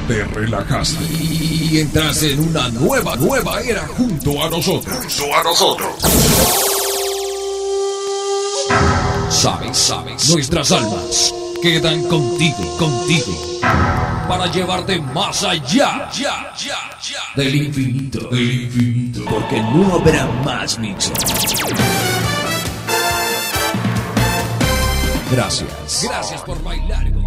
te relajaste y entraste en una nueva era junto a nosotros. Sabes, nuestras almas quedan contigo, para llevarte más allá del infinito, porque no habrá más Nixon. Gracias por bailar.